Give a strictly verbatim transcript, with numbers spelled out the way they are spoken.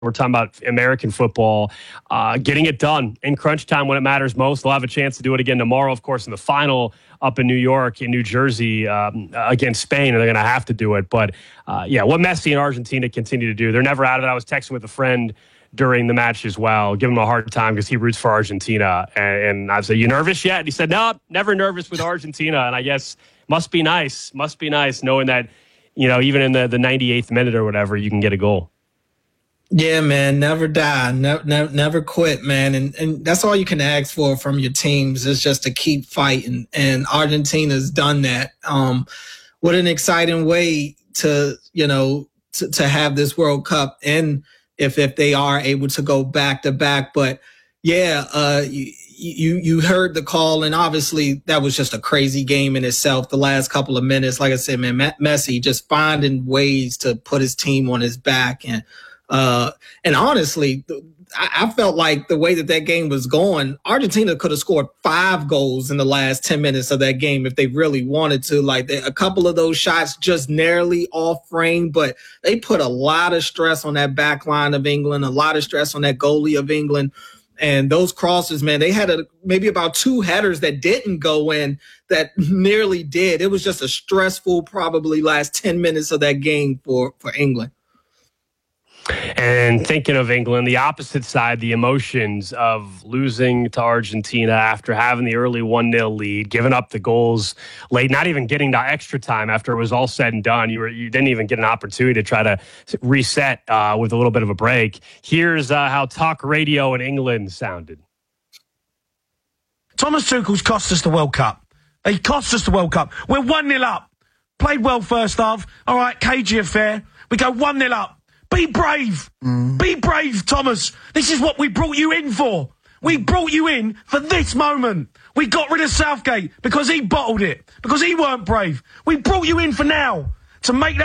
We're talking about American football, uh, getting it done in crunch time when it matters most. They'll have a chance to do it again tomorrow, of course, in the final up in New York, in New Jersey, um, against Spain, and they're going to have to do it. But, uh, yeah, what Messi and Argentina continue to do, they're never out of it. I was texting with a friend during the match as well, giving him a hard time because he roots for Argentina. And, and I said, you nervous yet? And he said, no, never nervous with Argentina. And I guess must be nice, must be nice knowing that, you know, even in the, the ninety-eighth minute or whatever, you can get a goal. Yeah, man, never die, never, never, never quit, man. And and that's all you can ask for from your teams is just to keep fighting. And Argentina's done that. Um, what an exciting way to, you know, to, to have this World Cup. And if, if they are able to go back to back, but yeah, uh, you, you, you heard the call, and obviously that was just a crazy game in itself. The last couple of minutes, like I said, man, Messi just finding ways to put his team on his back. And, Uh, and honestly, I, I felt like the way that that game was going, Argentina could have scored five goals in the last ten minutes of that game if they really wanted to. Like they, a couple of those shots just narrowly off frame, but they put a lot of stress on that back line of England, a lot of stress on that goalie of England. And those crosses, man, they had a, maybe about two headers that didn't go in that nearly did. It was just a stressful, probably last ten minutes of that game for, for England. And thinking of England, the opposite side, the emotions of losing to Argentina after having the early one nil lead, giving up the goals late, not even getting to extra time after it was all said and done. You were you didn't even get an opportunity to try to reset uh, with a little bit of a break. Here's uh, how talk radio in England sounded. Thomas Tuchel's cost us the World Cup. He cost us the World Cup. We're one nil up. Played well first half. All right, cagey affair. We go one nil up. Be brave. Mm. Be brave, Thomas. This is what we brought you in for. We brought you in for this moment. We got rid of Southgate because he bottled it, because he weren't brave. We brought you in for now to make that